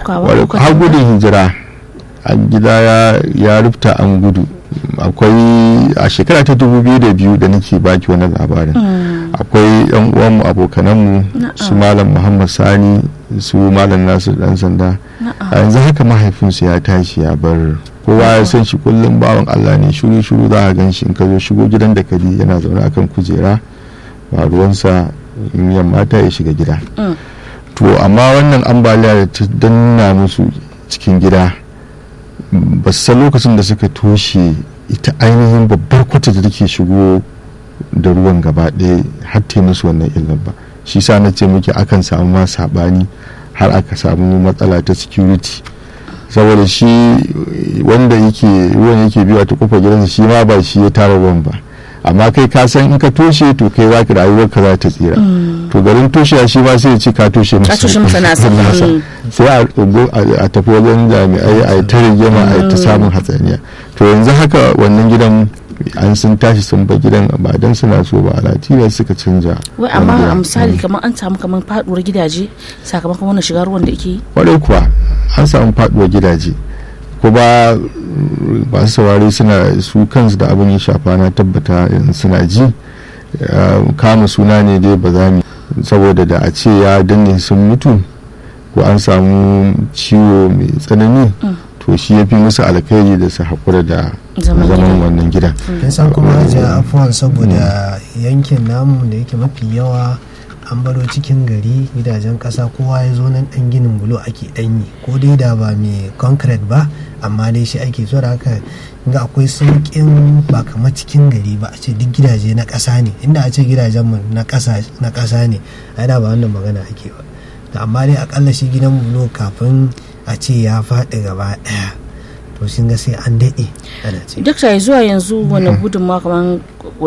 har gudun hijira a gida ya rufta an gudu. Akwai a shekara ta 2002 da nake baki wannan labarin, akwai yan uwanmu abokananmu su malam Muhammad Sani, su malam Nasir dan sanda, a yanzu haka mahaifinsu ya tashi ya bar, kowa ya san shi kullum bawan Allah ne, shuru za a gan shi in ka zo shigo gidan da kadi yana zaune akan kujera ba ruwansa in yamma ta ya shiga gida. To amma wannan ambaliya da ta danna musu cikin gida, ba su san lokacin da suka toshe ita ainihin babbar kwata da take shigo da ruwan gaba ɗaya har ta musu wannan illar ba. Shi sa na ce muke akan samu ma sabani har aka samu matsala ta security, saboda shi wanda ruwan yake biya ta kofar gidansa shi ma ba shi ya tara ruwan ba, amma kai ka san in ka toshe to kai za ka rayuwar ka za ta tsira. To garin toshe shi ma sai ya ce ka toshe masa nasa, sai a tafi wajen jami'ai a yi ta rigima a yi ta samun hatsaniya. To yanzu haka wannan gidan an sun tashi sun ba gidan ba dan suna so ba, alatiyar suka canja. Wai amma a misali kamar an samu kamar faduwar gidaje sakamakon wannan shiga ruwan da ake yi? Kwarai kuwa an samu faduwar gidaje, ko ba su saurari suna su kansu da abin ya shafa, na tabbata suna ji. Kama suna ne dai ba za mu, saboda da a ce ya danne sun mutu ko an samu ciwo mai tsanani, to shi ya fi musu alkhairi da su haƙura da zaman wannan gidan. kin san kuma hajiya afuwan, saboda yankin namu da yake mafi yawa an baro cikin gari, gidajen ƙasa kowa ya zo nan ɗan ginin bulo ake ɗanyi, ko dai da ba mai concrete ba amma dai shi ake so. da haka ga akwai sauƙin ba kamar cikin gari ba, a ce duk gidaje na ƙasa ne, inda a ce gidajenmu na ƙasa ne ai da ba wannan magana ake ba. amma dai akalla shi gidan bulo kafin a ce ya faɗi gaba ɗaya to sun ga sai an daɗe ana ce. Dakta, zuwa yanzu wani gudunmawa kamar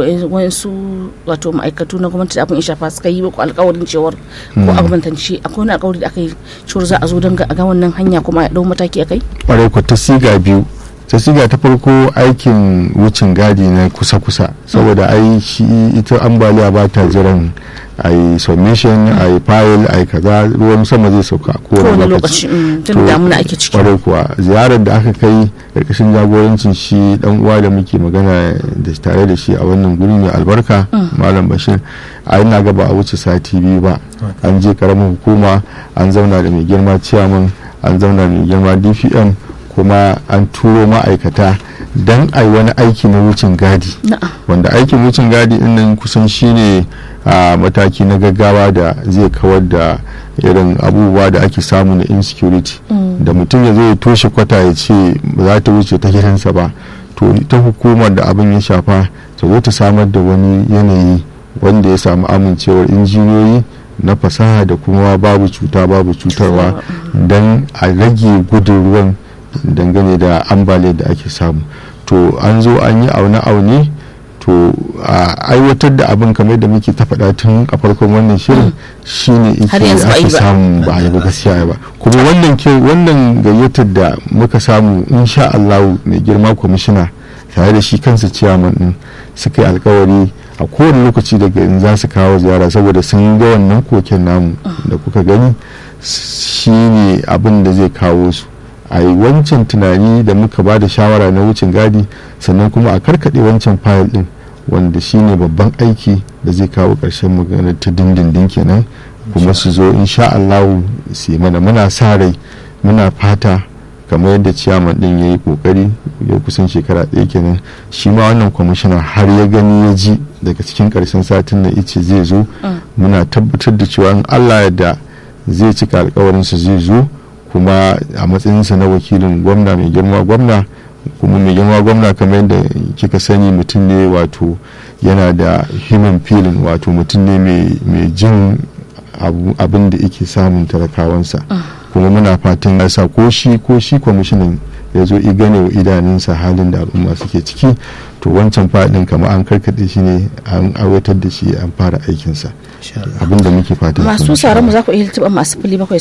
wasu wato ma'aikatu na gwamnati da abin ya shafa suka yi ku alkawarin cewar ko a gwamnatance akwai wani alkawari da aka yi cewar za a zo don ga wannan hanya kuma a ɗau mataki a kai? Ƙwarai ku ta siga biyu. Ta siga ta farko aikin wucin gadi na kusa-kusa, saboda ai shi ita ambaliya ba ta jiran a yi submission, a yi file, a yi kaza, ruwan sama zai sauka a kowane lokaci. Tun damuna ake ciki. Kwarai kuwa ziyarar da aka kai karkashin jagorancin shi dan uwa da muke magana da tare da shi a wannan guri mai albarka, Malam Bashir, a ina ga ba a wuce sati biyu ba, an je karamin hukuma, an zauna da mai girma ciyaman, an zauna da mai girma DPM, kuma an turo ma'aikata don a yi wani aiki na wucin gadi, wanda aikin wucin gadi nan kusan shine a mataki na gaggawa da zai kawar da irin abubuwa da ake samu na insecurity, da mutum ya zo ya toshe kwata ya ce ba za ta wuce ta gidansa ba, to ta hukumar da abin ya shafa ta zo ta samar da wani yanayi wanda ya samu amincewar injiniyoyi na fasaha da kuma babu cuta babu cutarwa, don a rage gudun ruwan dangane da ambaliyar da ake samu. To an zo an yi aune-aune, to a aiwatar da abin kamar da muke ta faɗa tun a farkon wannan shirin shine ake samu ba a yi gaskiya ba. Kuma wannan gayyatar da muka samu insha Allah mai girma kwamishina tare da shi kansa ciyaman din suka yi alkawari a kowane lokaci daga in za su kawo ziyara, saboda sun ga wannan koken namu da kuka gani shine abin da zai kawo su a yi wancan tunani da muka ba da shawara na wucin gadi, sannan kuma a karkaɗe wancan fayil ɗin wanda shine babban aiki da zai kawo ƙarshen magana ta dindindin kenan, kuma su zo insha Allah su yi mana. Muna sa rai, muna fata kamar yadda ciyaman ɗin ya yi ƙoƙari ya kusan shekara ɗaya kenan, shi ma wannan kwamishina har ya gani ya ji daga cikin ƙarshen satin da ice zai zo, muna tabbatar da cewa in Allah yadda zai cika alkawarinsa zai zo, kuma a matsayinsa na wakilin gwamna mai girma gwamna, kuma mai girma gwamna kamar yadda kika sani mutum ne wato yana da human feeling, wato mutum ne mai jin abin da yake samun talakawansa, kuma muna fatan ya sa ko shi kwamishinan ya zo gane wa idanunsa halin da al'umma suke ciki, to wancan faɗin kama an karkaɗe shi ne an aiwatar da shi an fara aikinsa, abin da muke fatan. Masu sauran mu za ku iya tuba masu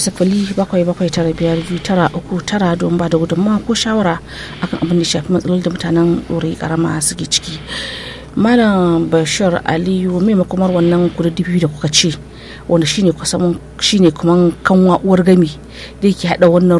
0707792939 don ba da gudunmawa ko shawara akan abin da shafi matsalolin da mutanen ɗorayi karama suke ciki. Malam Bashir Aliyu, mai makomar wannan kududdufi da kuka ce wanda shine kuma kanwa uwar gami da yake hada wannan